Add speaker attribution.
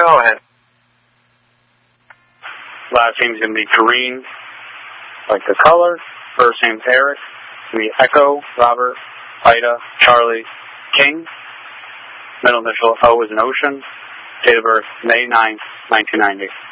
Speaker 1: Go ahead.
Speaker 2: Last name's going to be Green, like the color. First name's Eric. It's going to be Echo, Robert, Ida, Charlie, King. Middle initial O is an ocean. Date of birth, May 9th, 1990.